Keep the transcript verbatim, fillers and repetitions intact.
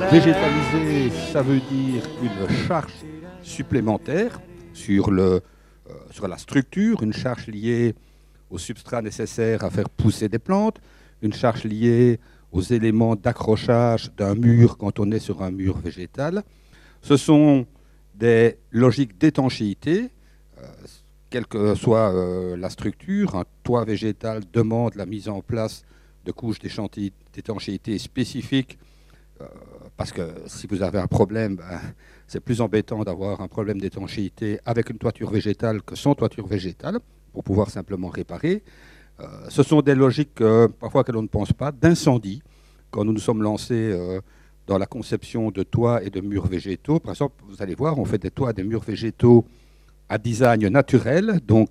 Végétaliser, ça veut dire une charge supplémentaire sur, le, euh, sur la structure, une charge liée au substrat nécessaire à faire pousser des plantes, une charge liée aux éléments d'accrochage d'un mur quand on est sur un mur végétal. Ce sont des logiques d'étanchéité, euh, quelle que soit euh, la structure. Un toit végétal demande la mise en place de couches d'étanchéité spécifiques, euh, parce que si vous avez un problème, ben, c'est plus embêtant d'avoir un problème d'étanchéité avec une toiture végétale que sans toiture végétale, pour pouvoir simplement réparer. Euh, ce sont des logiques, euh, parfois que l'on ne pense pas, d'incendie, quand nous nous sommes lancés euh, dans la conception de toits et de murs végétaux. Par exemple, vous allez voir, on fait des toits et des murs végétaux à design naturel, donc